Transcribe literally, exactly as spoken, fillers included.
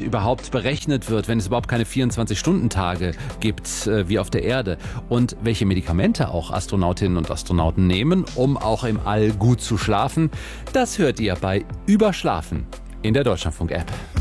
überhaupt berechnet wird, wenn es überhaupt keine vierundzwanzig-Stunden-Tage gibt, äh, wie auf der Erde. Und welche Medikamente auch Astronautinnen und Astronauten nehmen, um auch im All gut zu schlafen, das hört ihr bei Überschlafen in der Deutschlandfunk-App.